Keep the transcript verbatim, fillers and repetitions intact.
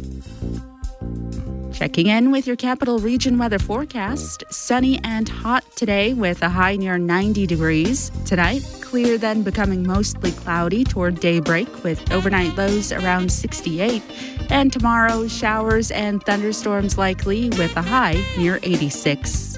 Checking in with your capital region weather forecast. Sunny and hot today with a high near ninety degrees. Tonight, clear then becoming mostly cloudy toward daybreak with overnight lows around sixty-eight. And tomorrow, showers and thunderstorms likely with a high near eighty-six.